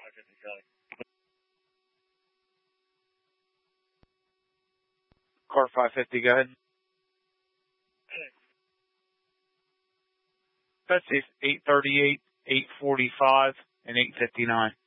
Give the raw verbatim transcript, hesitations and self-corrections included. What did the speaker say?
Car five fifty, go ahead. That's eight thirty-eight, eight forty-five, and eight fifty-nine.